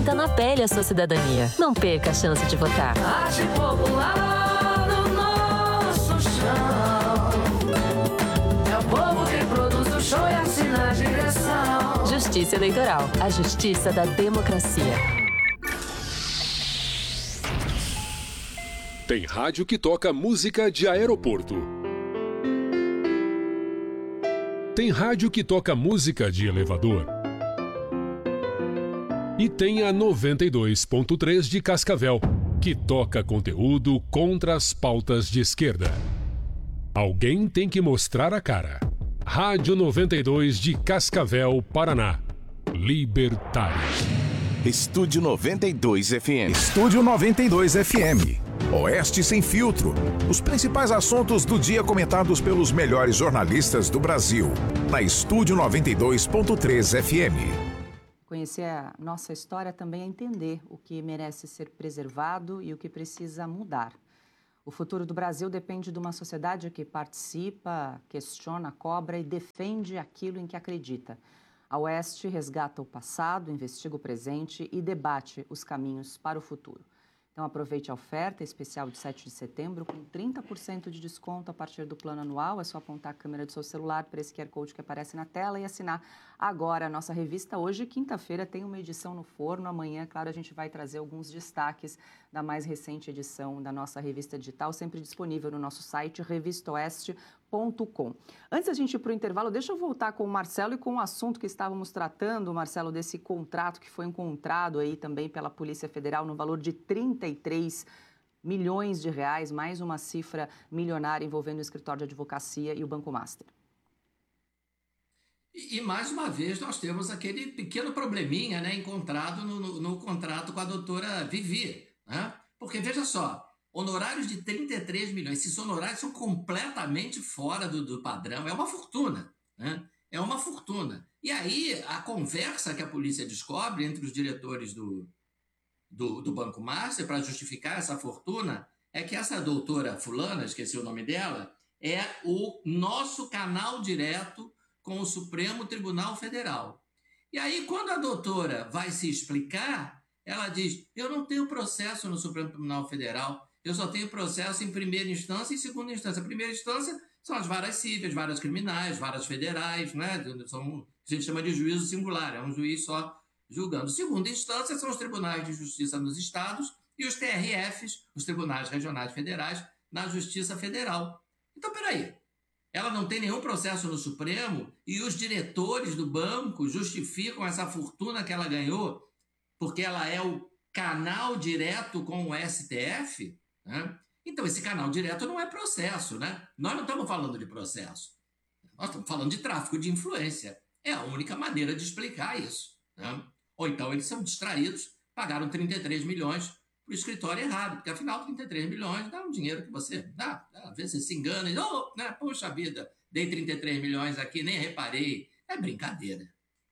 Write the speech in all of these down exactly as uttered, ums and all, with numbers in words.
Sinta na pele a sua cidadania. Não perca a chance de votar. Arte popular no nosso chão. É o povo que produz o show e assina a direção. Justiça Eleitoral. A justiça da democracia. Tem rádio que toca música de aeroporto. Tem rádio que toca música de elevador. E tem a noventa e dois ponto três de Cascavel, que toca conteúdo contra as pautas de esquerda. Alguém tem que mostrar a cara. Rádio noventa e dois de Cascavel, Paraná. Libertário. Estúdio noventa e dois F M. Estúdio noventa e dois F M. Oeste Sem Filtro. Os principais assuntos do dia comentados pelos melhores jornalistas do Brasil. Na Estúdio noventa e dois ponto três F M. Conhecer a nossa história também é entender o que merece ser preservado e o que precisa mudar. O futuro do Brasil depende de uma sociedade que participa, questiona, cobra e defende aquilo em que acredita. A Oeste resgata o passado, investiga o presente e debate os caminhos para o futuro. Então aproveite a oferta especial de sete de setembro com trinta por cento de desconto a partir do plano anual. É só apontar a câmera do seu celular para esse Q R Code que aparece na tela e assinar agora a nossa revista. Hoje, quinta-feira, tem uma edição no forno. Amanhã, claro, a gente vai trazer alguns destaques da mais recente edição da nossa revista digital, sempre disponível no nosso site revista oeste ponto com. Antes da gente ir para o intervalo, deixa eu voltar com o Marcelo e com o assunto que estávamos tratando, Marcelo, desse contrato que foi encontrado aí também pela Polícia Federal no valor de trinta e três milhões de reais, mais uma cifra milionária envolvendo o escritório de advocacia e o Banco Master. E, e mais uma vez nós temos aquele pequeno probleminha, né, encontrado no, no, no contrato com a doutora Vivi, né? Porque veja só, honorários de trinta e três milhões, esses honorários são completamente fora do, do padrão, é uma fortuna, né? É uma fortuna. E aí a conversa que a polícia descobre entre os diretores do, do, do Banco Master para justificar essa fortuna é que essa doutora fulana, esqueci o nome dela, é o nosso canal direto com o Supremo Tribunal Federal. E aí quando a doutora vai se explicar, ela diz, eu não tenho processo no Supremo Tribunal Federal, eu só tenho processo em primeira instância e segunda instância. A primeira instância são as varas cíveis, varas criminais, varas federais, né? São, a gente chama de juízo singular, é um juiz só julgando. Segunda instância são os tribunais de justiça nos estados e os T R Fs, os tribunais regionais federais, na Justiça Federal. Então, peraí, ela não tem nenhum processo no Supremo e os diretores do banco justificam essa fortuna que ela ganhou porque ela é o canal direto com o S T F, né? Então, esse canal direto não é processo, né? Nós não estamos falando de processo. Nós estamos falando de tráfico de influência. É a única maneira de explicar isso, né? Ou então eles são distraídos, pagaram trinta e três milhões para o escritório errado, porque afinal trinta e três milhões dá um dinheiro que você dá. Às vezes você se engana e, oh, né? Poxa vida, dei trinta e três milhões aqui, nem reparei. É brincadeira.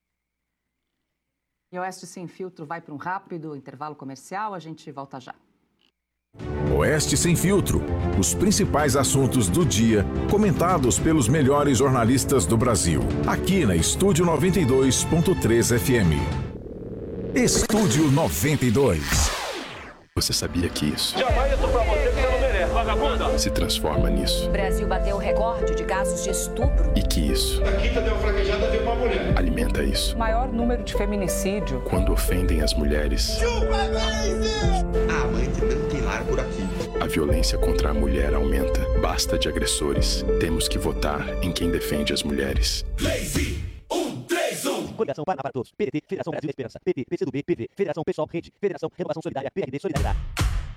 E o Oeste Sem Filtro vai para um rápido intervalo comercial, a gente volta já. Oeste Sem Filtro. Os principais assuntos do dia, comentados pelos melhores jornalistas do Brasil. Aqui na Estúdio noventa e dois ponto três F M. Estúdio noventa e dois. Você sabia que isso jamais isso pra você que você não merece, vagabunda. se transforma nisso? O Brasil bateu o recorde de casos de estupro. E que isso A quinta deu fraquejada, veio uma mulher. alimenta isso. Maior número de feminicídio. Quando ofendem as mulheres. A amante não tem lar por aqui. A violência contra a mulher aumenta. Basta de agressores. Temos que votar em quem defende as mulheres. Lazy, um, três, um. Coligação Paraná para Todos. P D T, Federação Brasil da Esperança. P T, P C do B, P V, Federação Pessoal Rede, Federação Renovação Solidária, P R D Solidariedade.